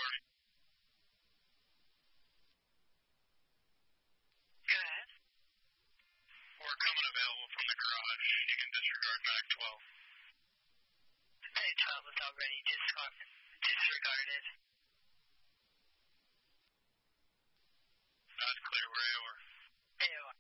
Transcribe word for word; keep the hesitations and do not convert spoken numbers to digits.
four. Go ahead. We're coming available from the garage. You can disregard Mac twelve. Mac twelve was already discard disregarded. That's clear. We're A O R. A O R.